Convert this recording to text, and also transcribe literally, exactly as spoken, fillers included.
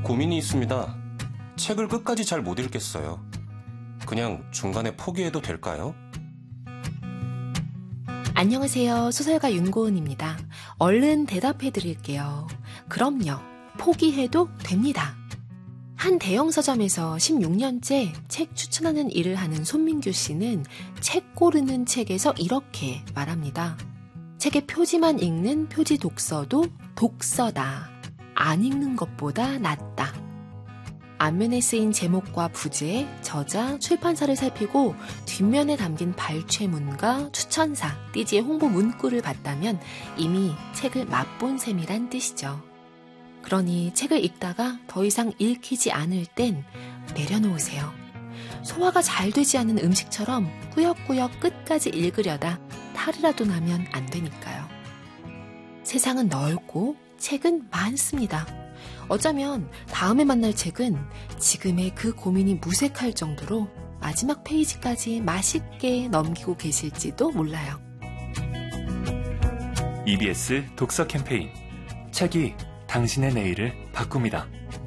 고민이 있습니다. 책을 끝까지 잘 못 읽겠어요. 그냥 중간에 포기해도 될까요? 안녕하세요. 소설가 윤고은입니다. 얼른 대답해 드릴게요. 그럼요. 포기해도 됩니다. 한 대형 서점에서 십육 년째 책 추천하는 일을 하는 손민규 씨는 책 고르는 책에서 이렇게 말합니다. 책의 표지만 읽는 표지 독서도 독서다. 안 읽는 것보다 낫다. 앞면에 쓰인 제목과 부제, 저자, 출판사를 살피고 뒷면에 담긴 발췌문과 추천사, 띠지의 홍보 문구를 봤다면 이미 책을 맛본 셈이란 뜻이죠. 그러니 책을 읽다가 더 이상 읽히지 않을 땐 내려놓으세요. 소화가 잘 되지 않는 음식처럼 꾸역꾸역 끝까지 읽으려다 탈이라도 나면 안 되니까요. 세상은 넓고 책은 많습니다. 어쩌면 다음에 만날 책은 지금의 그 고민이 무색할 정도로 마지막 페이지까지 맛있게 넘기고 계실지도 몰라요. 이비에스 독서 캠페인 책이 당신의 내일을 바꿉니다.